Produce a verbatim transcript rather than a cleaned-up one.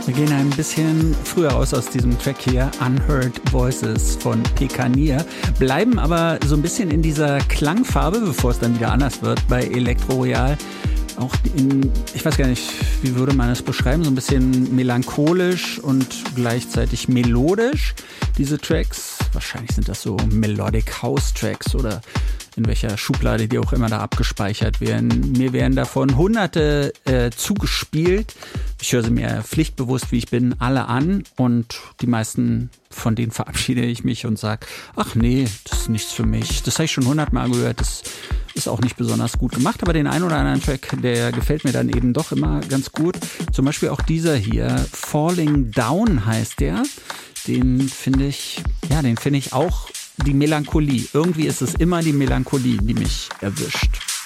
Wir gehen ein bisschen früher raus aus diesem Track hier, Unheard Voices von Pekanier, bleiben aber so ein bisschen in dieser Klangfarbe, bevor es dann wieder anders wird bei Elektro Royal. Auch in, ich weiß gar nicht, wie würde man das beschreiben, so ein bisschen melancholisch und gleichzeitig melodisch, diese Tracks. Wahrscheinlich sind das so Melodic House Tracks oder in welcher Schublade die auch immer da abgespeichert werden. Mir werden davon hunderte äh, zugespielt. Ich höre sie mir pflichtbewusst, wie ich bin, alle an und die meisten von denen verabschiede ich mich und sage, ach nee, das ist nichts für mich. Das habe ich schon hundertmal gehört, das ist auch nicht besonders gut gemacht, aber den einen oder anderen Track, der gefällt mir dann eben doch immer ganz gut. Zum Beispiel auch dieser hier, Falling Down heißt der. Den finde ich, ja, den finde ich auch die Melancholie. Irgendwie ist es immer die Melancholie, die mich erwischt.